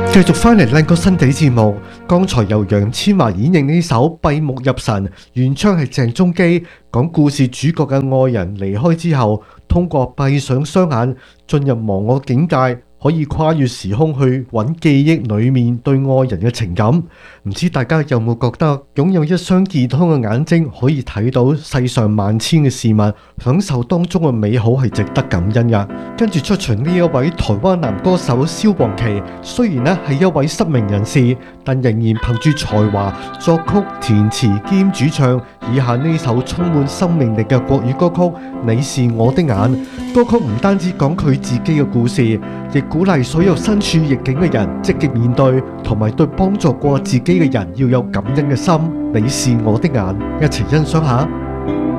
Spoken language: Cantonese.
繼續翻嚟靚歌新地節目，剛才由楊千嬅演繹呢首《閉目入神》，原唱係鄭中基，講故事主角嘅愛人離開之後，通過閉上雙眼進入忘我境界，可以跨越時空去揾記憶裏面對愛人嘅情感。唔知大家有冇覺得擁有一雙健康嘅眼睛，可以睇到世上萬千嘅事物，享受當中嘅美好係值得感恩㗎。跟住出場呢一位台灣男歌手蕭煌奇，雖然咧係一位失明人士，但仍然憑住才華作曲填詞兼主唱以下呢首充滿生命力嘅國語歌曲《你是我的眼》。歌曲唔單止講佢自己嘅故事，亦鼓勵所有身處逆境嘅人積極面對，同埋對幫助過自己嘅人要有感恩嘅心。你是我的眼，一齊欣賞下。